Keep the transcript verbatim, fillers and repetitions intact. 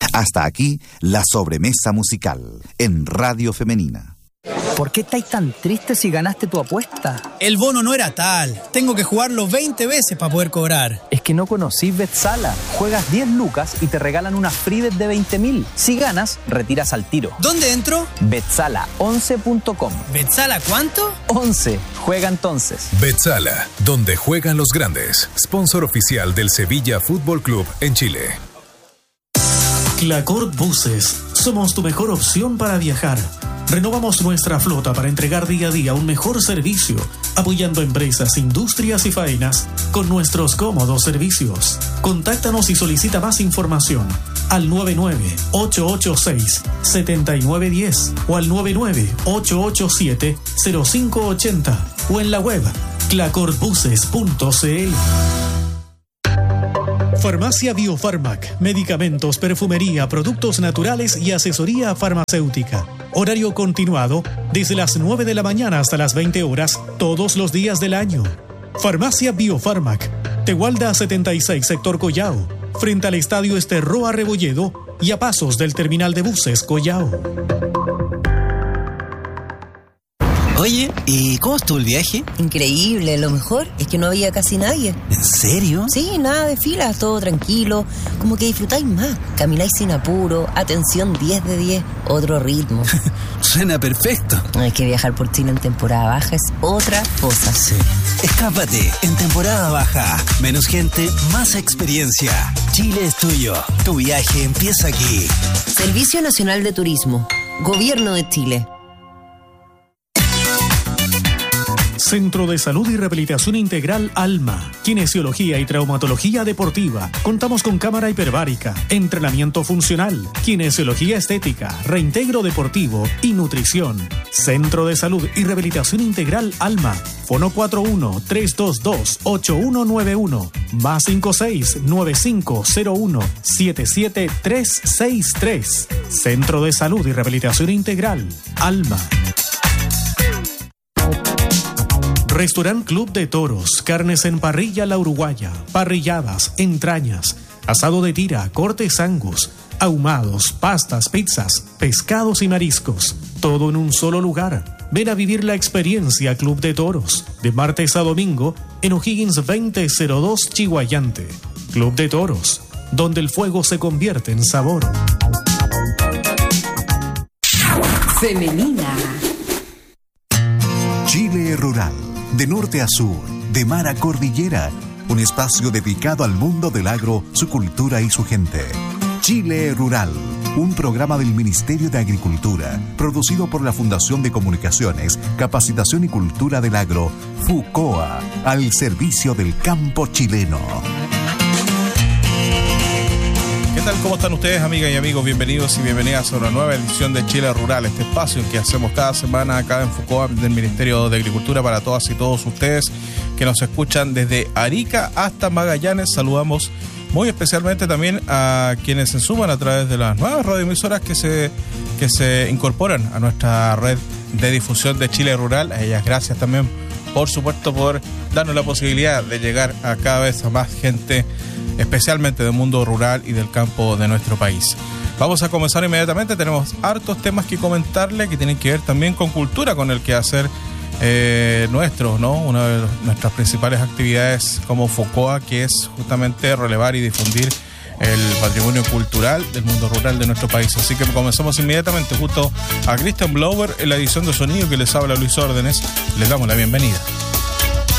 Hasta aquí, la sobremesa musical en Radio Femenina. ¿Por qué estáis tan tristes si ganaste tu apuesta? El bono no era tal. Tengo que jugarlo veinte veces para poder cobrar. Es que no conocís Betsala. Juegas diez lucas y te regalan una free bet de veinte mil. Si ganas, retiras al tiro. ¿Dónde entro? Betsala once punto com. ¿Betsala cuánto? once. Juega entonces. Betsala, donde juegan los grandes. Sponsor oficial del Sevilla Fútbol Club en Chile. Clacort Buses. Somos tu mejor opción para viajar. Renovamos nuestra flota para entregar día a día un mejor servicio, apoyando empresas, industrias y faenas con nuestros cómodos servicios. Contáctanos y solicita más información al nueve nueve, ocho ocho seis, siete nueve uno cero o al nueve nueve, ocho ocho siete, cero cinco ocho cero o en la web clacort buses punto c l. Farmacia Biofarmac, medicamentos, perfumería, productos naturales y asesoría farmacéutica. Horario continuado desde las nueve de la mañana hasta las veinte horas, todos los días del año. Farmacia Biofarmac, Tegualda setenta y seis, sector Collao, frente al Estadio Esterroa Rebolledo y a pasos del terminal de buses Collao. Oye, ¿y cómo estuvo el viaje? Increíble, lo mejor es que no había casi nadie. ¿En serio? Sí, nada de filas, todo tranquilo, como que disfrutáis más, camináis sin apuro, atención diez de diez, otro ritmo. Suena perfecto. Es que viajar por Chile en temporada baja es otra cosa. Sí. Escápate en temporada baja. Menos gente, más experiencia. Chile es tuyo. Tu viaje empieza aquí. Servicio Nacional de Turismo. Gobierno de Chile. Centro de Salud y Rehabilitación Integral Alma, Kinesiología y Traumatología Deportiva. Contamos con cámara hiperbárica, entrenamiento funcional, kinesiología estética, reintegro deportivo y nutrición. Centro de Salud y Rehabilitación Integral Alma. Fono cuatro uno, tres dos dos, ocho uno nueve uno, más cinco seis, nueve cinco cero uno, siete siete tres seis tres. Centro de Salud y Rehabilitación Integral Alma. Restaurant Club de Toros, carnes en parrilla La Uruguaya, parrilladas, entrañas, asado de tira, cortes Angus, ahumados, pastas, pizzas, pescados y mariscos, todo en un solo lugar. Ven a vivir la experiencia Club de Toros, de martes a domingo, en O'Higgins veinte cero dos Chihuayante. Club de Toros, donde el fuego se convierte en sabor. Femenina. Chile Rural. De norte a sur, de mar a cordillera, un espacio dedicado al mundo del agro, su cultura y su gente. Chile Rural, un programa del Ministerio de Agricultura, producido por la Fundación de Comunicaciones, Capacitación y Cultura del Agro, FUCOA, al servicio del campo chileno. ¿Qué tal? ¿Cómo están ustedes, amigas y amigos? Bienvenidos y bienvenidas a una nueva edición de Chile Rural, este espacio que hacemos cada semana acá en FUCOA del Ministerio de Agricultura para todas y todos ustedes que nos escuchan desde Arica hasta Magallanes. Saludamos muy especialmente también a quienes se suman a través de las nuevas radioemisoras que se, que se incorporan a nuestra red de difusión de Chile Rural. A ellas gracias también, por supuesto, por darnos la posibilidad de llegar a cada vez a más gente, especialmente del mundo rural y del campo de nuestro país. Vamos a comenzar inmediatamente. Tenemos hartos temas que comentarle que tienen que ver también con cultura, con el quehacer eh, nuestro, ¿no? Una de nuestras principales actividades como FUCOA, que es justamente relevar y difundir el patrimonio cultural del mundo rural de nuestro país. Así que comenzamos inmediatamente junto a Christian Blower en la edición de sonido, que les habla Luis Órdenes. Les damos la bienvenida.